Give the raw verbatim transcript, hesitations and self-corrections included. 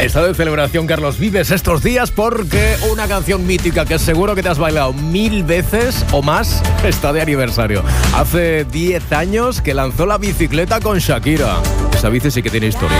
Está de celebración Carlos Vives estos días porque una canción mítica que seguro que te has bailado mil veces o más está de aniversario. Hace diez años que lanzó la bicicleta con Shakira. Esa bici sí que tiene historia.